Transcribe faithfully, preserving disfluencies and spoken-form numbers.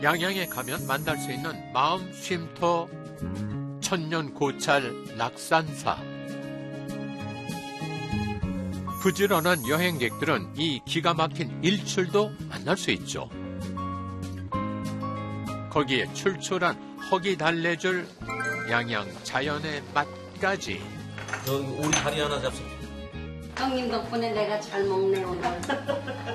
양양에 가면 만날 수 있는 마음 쉼터 천년 고찰 낙산사. 부지런한 여행객들은 이 기가 막힌 일출도 만날 수 있죠. 거기에 출출한 허기 달래줄 양양 자연의 맛까지. 여기 우리 다리 하나 잡수. 형님 덕분에 내가 잘 먹네 오늘.